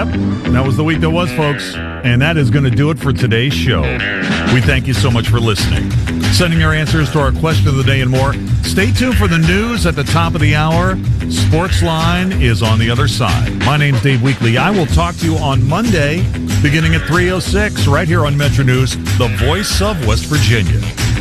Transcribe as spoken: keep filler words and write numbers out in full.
Yep, that was the week that was, folks. And that is going to do it for today's show. We thank you so much for listening. Sending your answers to our question of the day and more. Stay tuned for the news at the top of the hour. Sportsline is on the other side. My name's Dave Weekley. I will talk to you on Monday, beginning at three oh six, right here on Metro News, the voice of West Virginia.